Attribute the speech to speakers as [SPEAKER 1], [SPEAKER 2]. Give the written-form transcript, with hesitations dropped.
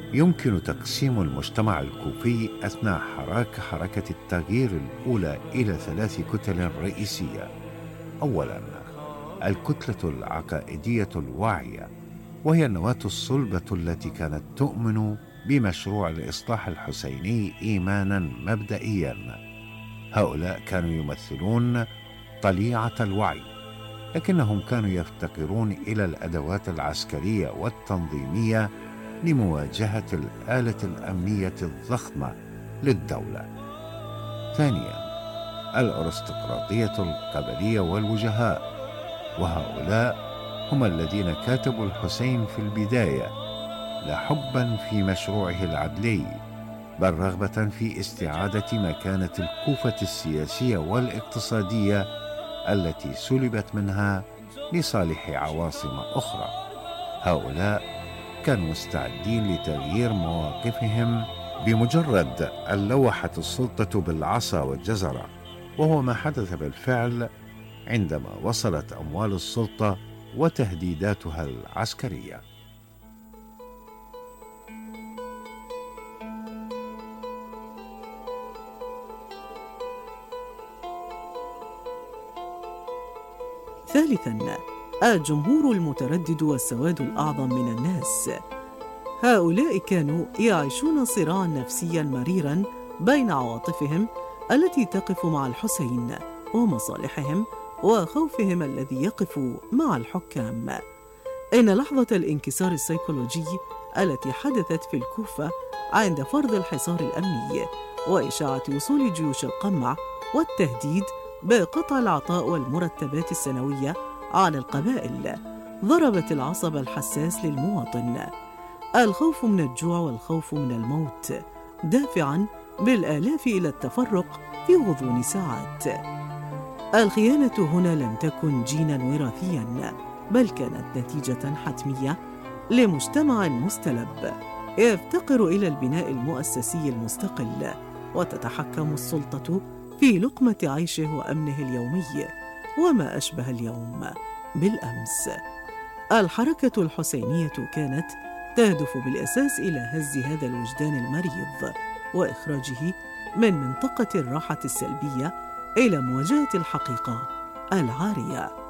[SPEAKER 1] يمكن تقسيم المجتمع الكوفي أثناء حركة التغيير الأولى إلى 3 كتل رئيسية. أولاً، الكتلة العقائدية الواعية، وهي النواة الصلبة التي كانت تؤمن بمشروع الإصلاح الحسيني إيماناً مبدئياً. هؤلاء كانوا يمثلون طليعة الوعي، لكنهم كانوا يفتقرون إلى الأدوات العسكرية والتنظيمية لمواجهة الآلة الأمنية الضخمة للدولة. ثانياً، الأرستقراطية القبلية والوجهاء، وهؤلاء هم الذين كاتبوا الحسين في البداية لا حباً في مشروعه العدلي، بل رغبة في استعادة مكانة الكوفة السياسية والاقتصادية التي سلبت منها لصالح عواصم أخرى. هؤلاء كانوا مستعدين لتغيير مواقفهم بمجرد أن لوحت السلطة بالعصا والجزرة، وهو ما حدث بالفعل عندما وصلت أموال السلطة وتهديداتها العسكرية.
[SPEAKER 2] ثالثاً، الجمهور المتردد والسواد الأعظم من الناس. هؤلاء كانوا يعيشون صراعاً نفسياً مريراً بين عواطفهم التي تقف مع الحسين ومصالحهم وخوفهم الذي يقف مع الحكام. إن لحظة الانكسار السيكولوجي التي حدثت في الكوفة عند فرض الحصار الأمني وإشاعة وصول جيوش القمع والتهديد بقطع العطاء والمرتبات السنوية على القبائل ضربت العصب الحساس للمواطن. الخوف من الجوع والخوف من الموت دافعاً بالآلاف إلى التفرق في غضون ساعات. الخيانة هنا لم تكن جيناً وراثياً، بل كانت نتيجة حتمية لمجتمع مستلب يفتقر إلى البناء المؤسسي المستقل، وتتحكم السلطة في لقمة عيشه وأمنه اليومي وما أشبه اليوم بالأمس. الحركة الحسينية كانت تهدف بالأساس إلى هز هذا الوجدان المريض وإخراجه من منطقة الراحة السلبية إلى مواجهة الحقيقة العارية.